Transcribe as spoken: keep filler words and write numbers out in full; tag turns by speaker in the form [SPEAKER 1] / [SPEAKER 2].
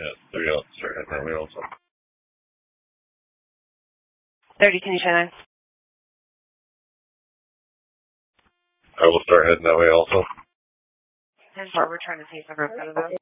[SPEAKER 1] Yeah, three out, start heading that way also.
[SPEAKER 2] thirty, can you try nine?
[SPEAKER 1] I will start heading that way also.
[SPEAKER 2] ten four, we're trying to take the roof out of this.